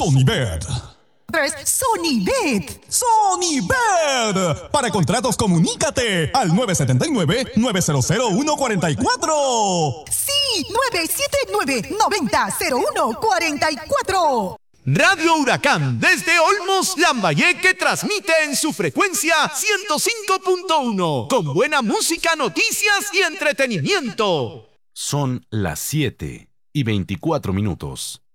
Sonibet. 3. Sonibet. Sonibet. Para contratos, comunícate al 979-900-144. Sí, 979-90-0144. Radio Huracán desde Olmos, Lambayeque transmite en su frecuencia 105.1 con buena música, noticias y entretenimiento. Son las 7:24.